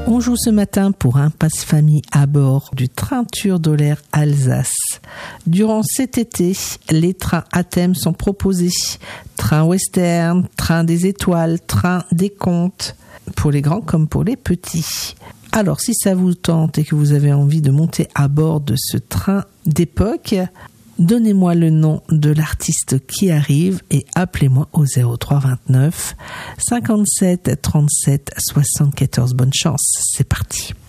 On joue ce matin pour un passe-famille à bord du train Tuр-Dolhaire Alsace. Durant cet été, les trains à thème sont proposés. Train western, train des étoiles, train des contes, pour les grands comme pour les petits. Alors, si ça vous tente et que vous avez envie de monter à bord de ce train d'époque, donnez-moi le nom de l'artiste qui arrive et appelez-moi au 03 29 57 37 74. Bonne chance, c'est parti.